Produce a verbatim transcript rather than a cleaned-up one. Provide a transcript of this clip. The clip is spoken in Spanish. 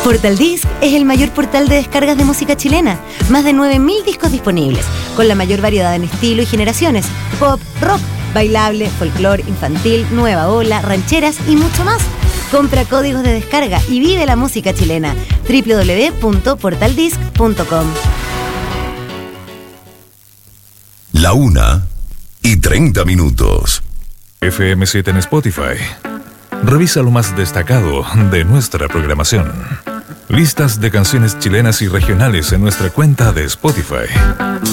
Portal Disc es el mayor portal de descargas de música chilena. Más de nueve mil discos disponibles, con la mayor variedad en estilo y generaciones. Pop, rock, bailable, folclore, infantil, nueva ola, rancheras y mucho más. Compra códigos de descarga y vive la música chilena. doble u doble u doble u punto portal disc punto com. La una y treinta minutos. F M siete en Spotify. Revisa lo más destacado de nuestra programación. Listas de canciones chilenas y regionales en nuestra cuenta de Spotify.